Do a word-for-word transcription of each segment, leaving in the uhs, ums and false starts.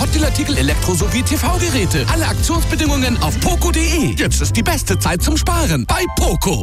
Hauptdealartikel Elektro- sowie T V-Geräte. Alle Aktionsbedingungen auf poco punkt de. Jetzt ist die beste Zeit zum Sparen bei Poco.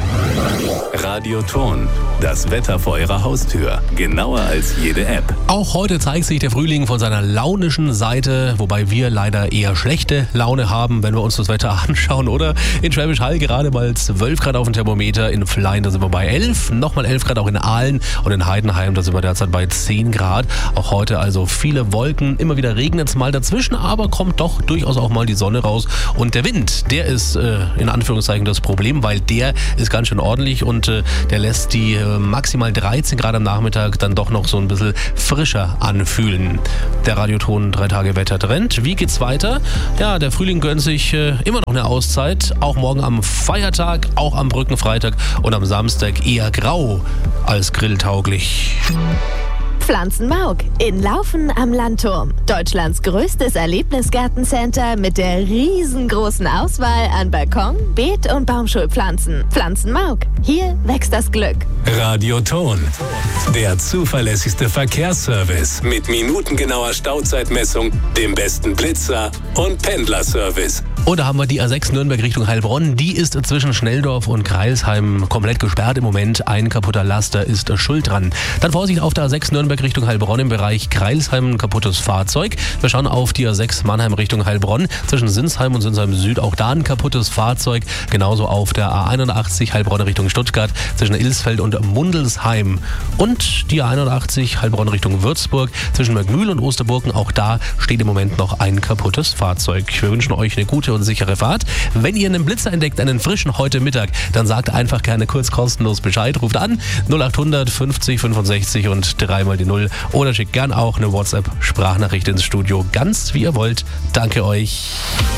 Radio Ton, das Wetter vor Ihrer Haustür. Genauer als jede App. Auch heute zeigt sich der Frühling von seiner launischen Seite, wobei wir leider eher schlechte Laune haben, wenn wir uns das Wetter anschauen, oder? In Schwäbisch Hall gerade mal zwölf Grad auf dem Thermometer, in Flein, da sind wir bei elf, nochmal elf Grad auch in Aalen und in Heidenheim, da sind wir derzeit bei zehn Grad. Auch heute also viele Wolken, immer wieder regnet es mal dazwischen, aber kommt doch durchaus auch mal die Sonne raus. Und der Wind, der ist äh, in Anführungszeichen das Problem, weil der ist ganz schön ordentlich und äh, der lässt die äh, maximal dreizehn Grad am Nachmittag dann doch noch so ein bisschen frischer anfühlen. Der Radioton drei Tage Wettertrend. Wie geht's weiter? Ja, der Frühling gönnt sich äh, immer noch eine Auszeit. Auch morgen am Feiertag, auch am Brückenfreitag und am Samstag eher grau als grilltauglich. Pflanzenmauk in Laufen am Landturm. Deutschlands größtes Erlebnisgartencenter mit der riesengroßen Auswahl an Balkon-, Beet- und Baumschulpflanzen. Pflanzenmauk, hier wächst das Glück. Radio Ton, der zuverlässigste Verkehrsservice mit minutengenauer Stauzeitmessung, dem besten Blitzer und Pendlerservice. Und da haben wir die A sechs Nürnberg Richtung Heilbronn. Die ist zwischen Schnelldorf und Greilsheim komplett gesperrt im Moment. Ein kaputter Laster ist schuld dran. Dann Vorsicht auf der A sechs Nürnberg Richtung Heilbronn im Bereich Greilsheim, ein kaputtes Fahrzeug. Wir schauen auf die A sechs Mannheim Richtung Heilbronn. Zwischen Sinsheim und Sinsheim Süd auch da ein kaputtes Fahrzeug. Genauso auf der A einundachtzig Heilbronn Richtung Stuttgart zwischen Ilsfeld und Mundelsheim. Und die A einundachtzig Heilbronn Richtung Würzburg zwischen Mögmühl und Osterburgen. Auch da steht im Moment noch ein kaputtes Fahrzeug. Wir wünschen euch eine gute und sichere Fahrt. Wenn ihr einen Blitzer entdeckt, einen frischen heute Mittag, dann sagt einfach gerne kurz kostenlos Bescheid. Ruft an null acht hundert fünfzig fünfundsechzig und dreimal die Null oder schickt gern auch eine WhatsApp-Sprachnachricht ins Studio. Ganz wie ihr wollt. Danke euch.